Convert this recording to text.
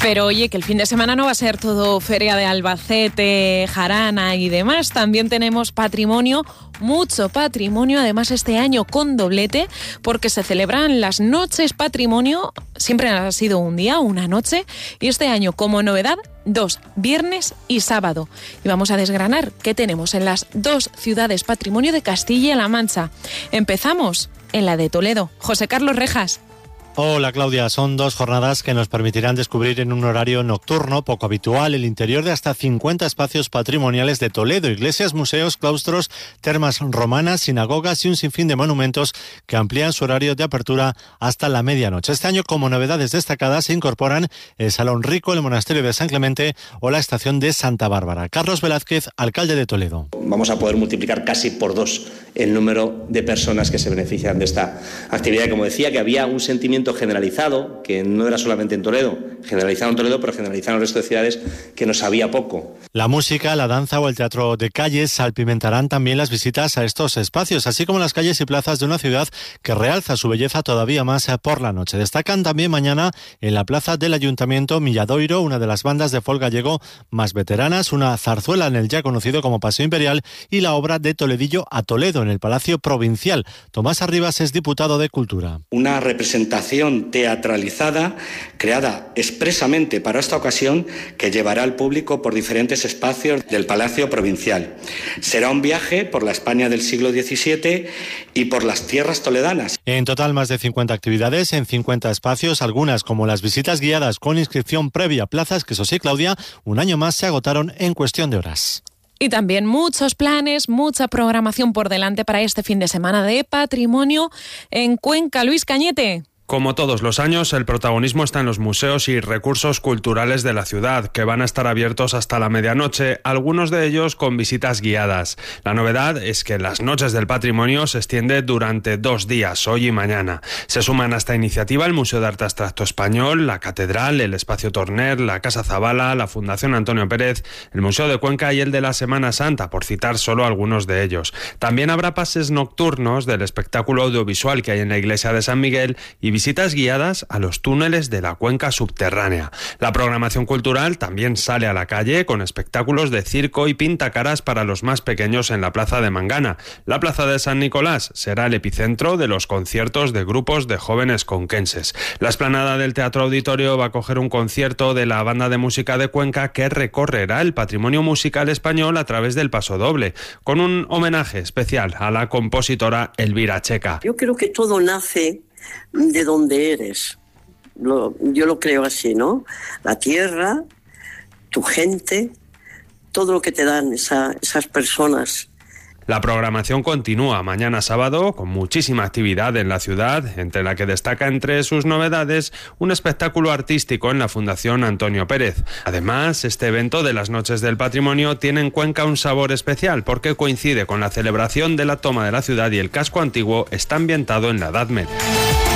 Pero oye, que el fin de semana no va a ser todo feria de Albacete, jarana y demás. También tenemos patrimonio, mucho patrimonio, además este año con doblete, porque se celebran las noches patrimonio. Siempre ha sido un día, una noche, y este año como novedad, 2, viernes y sábado. Y vamos a desgranar qué tenemos en las 2 ciudades patrimonio de Castilla-La Mancha. Empezamos en la de Toledo. José Carlos Rejas. Hola Claudia, son 2 jornadas que nos permitirán descubrir en un horario nocturno poco habitual el interior de hasta 50 espacios patrimoniales de Toledo, iglesias, museos, claustros, termas romanas, sinagogas y un sinfín de monumentos que amplían su horario de apertura hasta la medianoche. Este año, como novedades destacadas, se incorporan el Salón Rico, el Monasterio de San Clemente o la Estación de Santa Bárbara. Carlos Velázquez, alcalde de Toledo. Vamos a poder multiplicar casi por 2 el número de personas que se benefician de esta actividad. Como decía, que había un sentimiento generalizado, que no era solamente en Toledo, generalizado en Toledo, pero generalizado en el resto de ciudades, que nos sabía poco. La música, la danza o el teatro de calles salpimentarán también las visitas a estos espacios, así como las calles y plazas de una ciudad que realza su belleza todavía más por la noche. Destacan también mañana en la plaza del Ayuntamiento Milladoiro, una de las bandas de folk gallego más veteranas, una zarzuela en el ya conocido como Paseo Imperial y la obra de Toledillo a Toledo en el Palacio Provincial. Tomás Arribas es diputado de Cultura. Una representación teatralizada creada expresamente para esta ocasión que llevará al público por diferentes espacios del Palacio Provincial. Será un viaje por la España del siglo XVII y por las tierras toledanas. En total, más de 50 actividades en 50 espacios, algunas como las visitas guiadas con inscripción previa, plazas que, eso sí, Claudia, un año más se agotaron en cuestión de horas. Y también muchos planes, mucha programación por delante para este fin de semana de patrimonio en Cuenca. Luis Cañete. Como todos los años, el protagonismo está en los museos y recursos culturales de la ciudad, que van a estar abiertos hasta la medianoche, algunos de ellos con visitas guiadas. La novedad es que las noches del patrimonio se extiende durante 2 días, hoy y mañana. Se suman a esta iniciativa el Museo de Arte Abstracto Español, la Catedral, el Espacio Torner, la Casa Zabala, la Fundación Antonio Pérez, el Museo de Cuenca y el de la Semana Santa, por citar solo algunos de ellos. También habrá pases nocturnos del espectáculo audiovisual que hay en la iglesia de San Miguel y visitas guiadas a los túneles de la cuenca subterránea. La programación cultural también sale a la calle con espectáculos de circo y pintacaras para los más pequeños en la plaza de Mangana. La plaza de San Nicolás será el epicentro de los conciertos de grupos de jóvenes conquenses. La explanada del Teatro Auditorio va a acoger un concierto de la Banda de Música de Cuenca que recorrerá el patrimonio musical español a través del pasodoble, con un homenaje especial a la compositora Elvira Checa. Yo creo que todo nace de donde eres. Yo lo creo así, ¿no? La tierra, tu gente, todo lo que te dan esas personas. La programación continúa mañana sábado con muchísima actividad en la ciudad, entre la que destaca entre sus novedades un espectáculo artístico en la Fundación Antonio Pérez. Además, este evento de las Noches del Patrimonio tiene en Cuenca un sabor especial porque coincide con la celebración de la toma de la ciudad y el casco antiguo está ambientado en la Edad Media.